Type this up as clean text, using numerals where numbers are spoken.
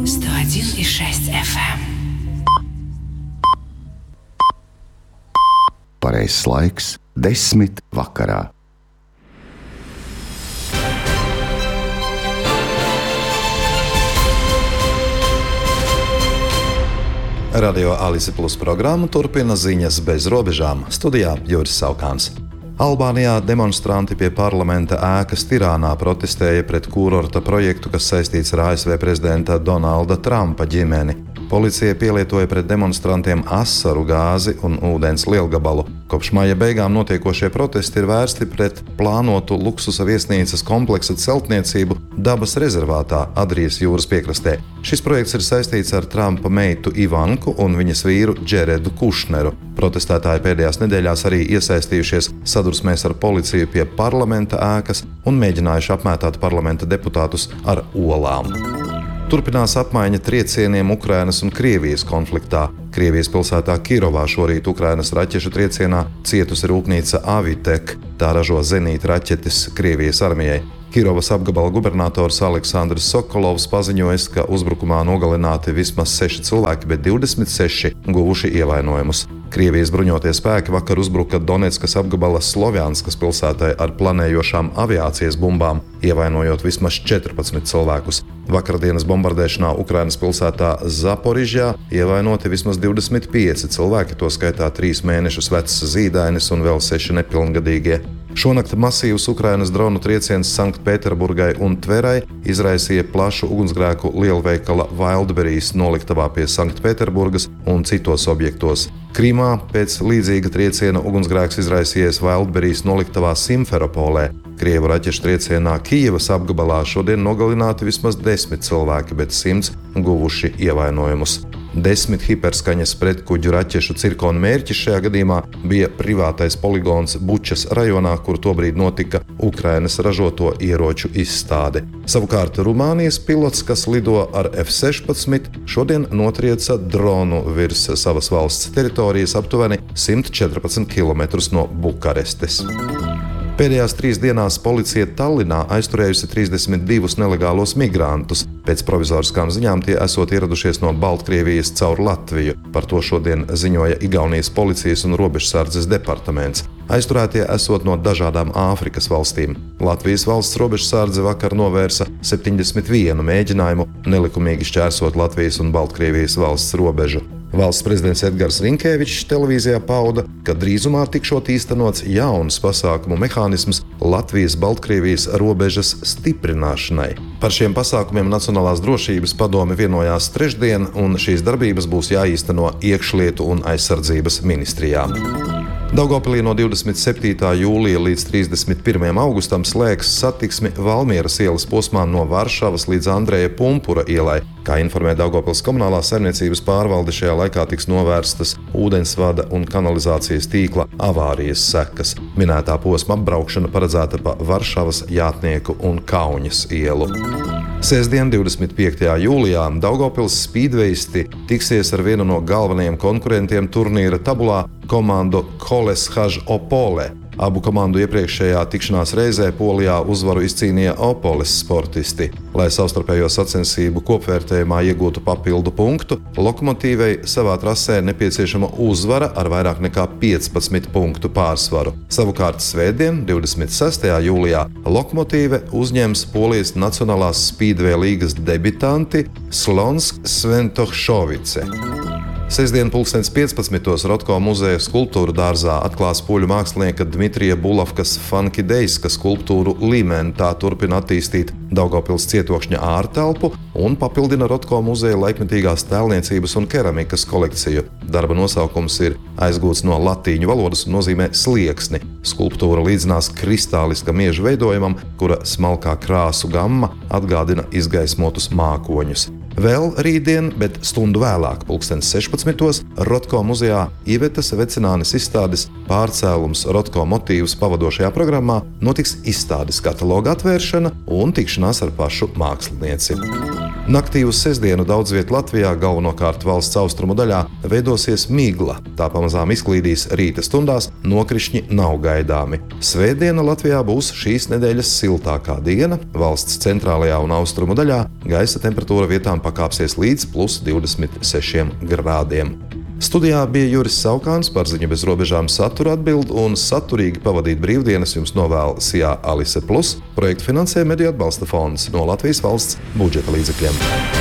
101,6 FM. Pareizs laiks 10 vakarā. Radio Alise Plus programmu turpina ziņas bez robežām. Studijā Juris Saukāns. Albānijā demonstranti pie parlamenta ēkas Tirānā protestēja pret kūrorta projektu, kas saistīts ar ASV prezidenta Donalda Trumpa ģimeni. Policija pielietoja pret demonstrantiem asaru gāzi un ūdens lielgabalu. Kopš maija beigām notiekošie protesti ir vērsti pret plānotu luksusa viesnīcas kompleksa celtniecību dabas rezervātā Adrijas jūras piekrastē. Šis projekts ir saistīts ar Trumpa meitu Ivanku un viņas vīru Džeredu Kušneru. Protestētāji pēdējās nedēļās arī iesaistījušies sadursmēs ar policiju pie parlamenta ēkas un mēģinājuši apmētāt parlamenta deputātus ar olām. Turpinās apmaiņa triecieniem Ukrainas un Krievijas konfliktā. Krievijas pilsētā Kirovā šorīt Ukrainas raķešu triecienā cietusi rūpnīca Avitek. Tā ražo zenīta raķetes Krievijas armijai. Kirovas apgabala gubernators Aleksandrs Sokolovs paziņoja, ka uzbrukumā nogalināti vismaz 6 cilvēki, bet 26 guvuši ievainojumus. Krievijas bruņotie spēki vakar uzbruka Donetskas apgabala Slovjanskas pilsētai ar planējošām aviācijas bumbām, ievainojot vismaz 14 cilvēkus. Vakardienas bombardēšanā Ukrainas pilsētā Zaporižjā ievainoti vismaz 25 cilvēki, to skaitā 3 mēnešus vecs zīdainis un vēl 6 nepilngadīgie. Šonakt masīvs Ukrainas dronu trieciens Sanktpēterburgai un Tverai izraisīja plašu ugunsgrēku lielveikala Wildberries noliktavā pie Sanktpēterburgas un citos objektos. Krīmā pēc līdzīga trieciena ugunsgrēks izraisījies Wildberries noliktavā Simferopolē. Krievu raķešu triecienā Kijevas apgabalā šodien nogalināti vismaz 10 cilvēki, bet 100 guvuši ievainojumus. 10 hiperskaņas pretkuģu raķešu cirkonu mērķis šajā gadījumā bija privātais poligons Bučas rajonā, kur tobrīd notika Ukrainas ražoto ieroču izstāde. Savukārt Rumānijas pilots, kas lido ar F-16, šodien notrieca dronu virs savas valsts teritorijas aptuveni 114 km no Bukarestes. Pēdējās 3 dienās policija Tallinā aizturējusi 32 nelegālos migrantus. Pēc provizoriskām ziņām tie esot ieradušies no Baltkrievijas caur Latviju. Par to šodien ziņoja Igaunijas policijas un robežsardzes departaments. Aizturētie esot no dažādām Āfrikas valstīm. Latvijas valsts robežsardze vakar novērsa 71 mēģinājumu nelikumīgi šķērsot Latvijas un Baltkrievijas valsts robežu. Valsts prezidents Edgars Rinkēvičs televīzijā pauda, ka drīzumā tikšot īstenots jauns pasākumu mehānisms Latvijas-Baltkrievijas robežas stiprināšanai. Par šiem pasākumiem Nacionālās drošības padome vienojās trešdien, un šīs darbības būs jāīsteno iekšlietu un aizsardzības ministrijām. Daugavpilī no 27. jūlija līdz 31. augustam slēgs satiksmi Valmieras ielas posmā no Varšavas līdz Andreja Pumpura ielai. Kā informē Daugavpils komunālā saimniecības pārvalde, šajā laikā tiks novērstas ūdensvada un kanalizācijas tīkla avārijas sekas. Minētā posma apbraukšana paredzēta pa Varšavas, Jātnieku un Kauņas ielu. Sestdien, 25. jūlijā, Daugavpils spīdveisti tiksies ar vienu no galvenajiem konkurentiem turnīra tabulā komandu Koleshaj Opole. Abu komandu iepriekšējā tikšanās reizē Polijā uzvaru izcīnīja Opoles sportisti. Lai savstarpējo sacensību kopvērtējumā iegūtu papildu punktu, Lokomotīvei savā trasē nepieciešama uzvara ar vairāk nekā 15 punktu pārsvaru. Savukārt svētdien, 26. jūlijā, Lokomotīve uzņems Polijas Nacionālās spīdveja līgas debitanti Slonsk Sventohšovice. Sestdien 15. Rotko muzeja skulptūru dārzā atklās poļu mākslinieka Dmitrija Bulavkas Fankidejska skulptūru Līmeni. Tā turpina attīstīt Daugavpils cietokšņa ārtelpu un papildina Rotko muzeja laikmetīgās tēlniecības un keramikas kolekciju. Darba nosaukums ir aizgūts no latīņu valodas un nozīmē slieksni. Skulptūra līdzinās kristāliskam iežu veidojumam, kura smalkā krāsu gamma atgādina izgaismotus mākoņus. Vēl rītdien, bet stundu vēlāk, 16. Rotko muzejā Ivetas Vecinānes izstādes Pārcēlums Rotko motīvus pavadošajā programmā notiks izstādes kataloga atvēršana un tikšanās ar pašu mākslinieci. Naktī uz sestdienu daudz viet Latvijā, galvenokārt valsts austrumu daļā, veidosies migla. Tā pamazām izklīdīs rīta stundās, nokrišņi nav gaidāmi. Svētdiena Latvijā būs šīs nedēļas siltākā diena. Valsts centrālajā un austrumu daļā gaisa temperatūra vietām pakāpsies līdz +26 grādiem. Studijā bija Juris Saukāns, par ziņu bez robežām satura atbild, un saturīgi pavadīt brīvdienas jums novēl SIA Alise Plus. Projektu finansē Mediju atbalsta fonds no Latvijas valsts budžeta līdzekļiem.